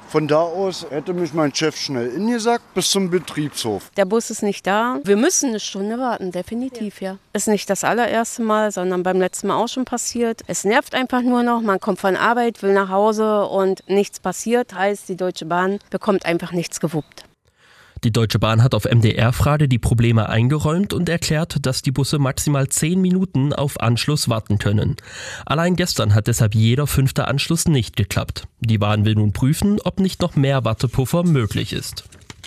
Von da aus hätte mich mein Chef schnell ingesackt bis zum Betriebshof. Der Bus ist nicht da. Wir müssen eine Stunde warten, definitiv, ja. Ist nicht das allererste Mal, sondern beim letzten Mal auch schon passiert. Es nervt einfach nur noch. Man kommt von Arbeit, will nach Hause und nichts passiert. Heißt, die Deutsche Bahn bekommt einfach nichts gewuppt. Die Deutsche Bahn hat auf MDR-Frage die Probleme eingeräumt und erklärt, dass die Busse maximal 10 Minuten auf Anschluss warten können. Allein gestern hat deshalb jeder 5. Anschluss nicht geklappt. Die Bahn will nun prüfen, ob nicht noch mehr Wartepuffer möglich ist.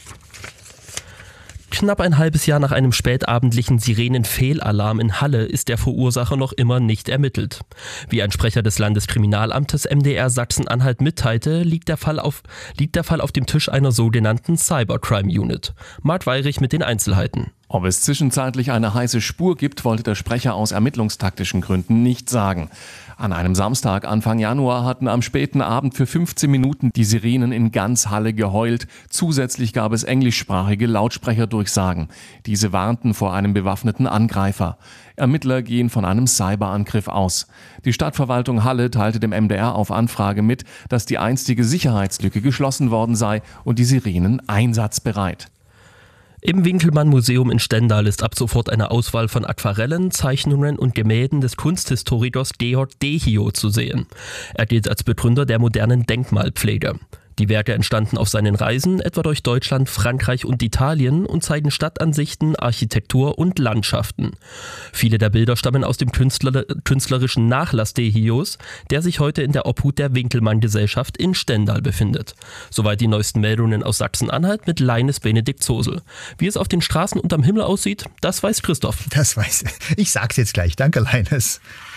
Knapp ein halbes Jahr nach einem spätabendlichen Sirenenfehlalarm in Halle ist der Verursacher noch immer nicht ermittelt. Wie ein Sprecher des Landeskriminalamtes MDR Sachsen-Anhalt mitteilte, liegt der Fall auf dem Tisch einer sogenannten Cybercrime Unit. Mart Weirich mit den Einzelheiten. Ob es zwischenzeitlich eine heiße Spur gibt, wollte der Sprecher aus ermittlungstaktischen Gründen nicht sagen. An einem Samstag Anfang Januar hatten am späten Abend für 15 Minuten die Sirenen in ganz Halle geheult. Zusätzlich gab es englischsprachige Lautsprecherdurchsagen. Diese warnten vor einem bewaffneten Angreifer. Ermittler gehen von einem Cyberangriff aus. Die Stadtverwaltung Halle teilte dem MDR auf Anfrage mit, dass die einstige Sicherheitslücke geschlossen worden sei und die Sirenen einsatzbereit. Im Winkelmann-Museum in Stendal ist ab sofort eine Auswahl von Aquarellen, Zeichnungen und Gemälden des Kunsthistorikers Georg Dehio zu sehen. Er gilt als Begründer der modernen Denkmalpflege. Die Werke entstanden auf seinen Reisen, etwa durch Deutschland, Frankreich und Italien, und zeigen Stadtansichten, Architektur und Landschaften. Viele der Bilder stammen aus dem künstlerischen Nachlass Dehios, der sich heute in der Obhut der Winkelmann-Gesellschaft in Stendal befindet. Soweit die neuesten Meldungen aus Sachsen-Anhalt mit Leines Benedikt Zosel. Wie es auf den Straßen unterm Himmel aussieht, das weiß Christoph. Das weiß ich. Sag's jetzt gleich. Danke, Leines.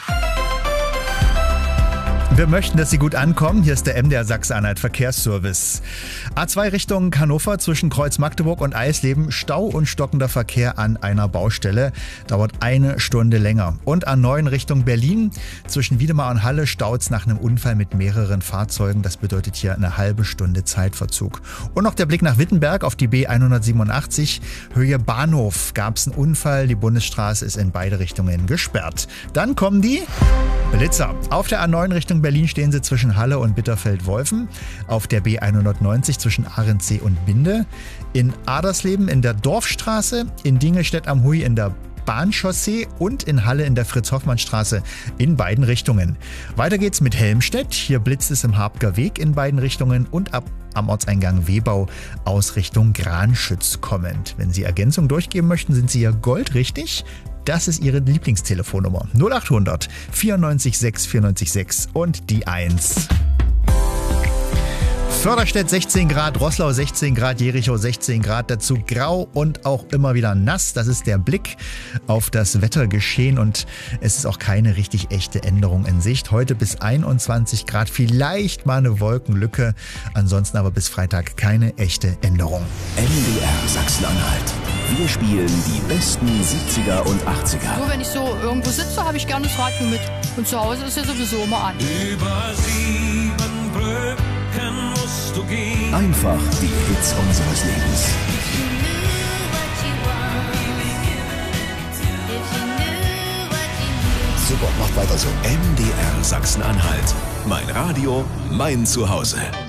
Wir möchten, dass Sie gut ankommen. Hier ist der MDR Sachsen-Anhalt Verkehrsservice. A2 Richtung Hannover zwischen Kreuz Magdeburg und Eisleben. Stau und stockender Verkehr an einer Baustelle. Dauert 1 Stunde länger. Und A9 Richtung Berlin zwischen Wiedemar und Halle staut's nach einem Unfall mit mehreren Fahrzeugen. Das bedeutet hier eine halbe Stunde Zeitverzug. Und noch der Blick nach Wittenberg auf die B187. Höhe Bahnhof gab's einen Unfall. Die Bundesstraße ist in beide Richtungen gesperrt. Dann kommen die Blitzer. Auf der A9 Richtung Berlin stehen sie zwischen Halle und Bitterfeld-Wolfen. Auf der B190 zwischen Ahrensee und Binde. In Adersleben in der Dorfstraße. In Dingelstedt am Huy in der Bahnchaussee und in Halle in der Fritz-Hoffmann-Straße in beiden Richtungen. Weiter geht's mit Helmstedt. Hier blitzt es im Habger Weg in beiden Richtungen und ab am Ortseingang Webau aus Richtung Granschütz kommend. Wenn Sie Ergänzung durchgeben möchten, sind Sie ja goldrichtig. Das ist Ihre Lieblingstelefonnummer. 0800 94 6 94 6 und die 1. Förderstedt 16 Grad, Roßlau 16 Grad, Jerichow 16 Grad, dazu grau und auch immer wieder nass. Das ist der Blick auf das Wettergeschehen und es ist auch keine richtig echte Änderung in Sicht. Heute bis 21 Grad, vielleicht mal eine Wolkenlücke, ansonsten aber bis Freitag keine echte Änderung. MDR Sachsen-Anhalt. Wir spielen die besten 70er und 80er. Nur wenn ich so irgendwo sitze, habe ich gerne das Radio mit. Und zu Hause ist ja sowieso immer an. Über 7 Brücken musst du gehen. Einfach die Hits unseres Lebens. Super, macht weiter so. MDR Sachsen-Anhalt. Mein Radio, mein Zuhause.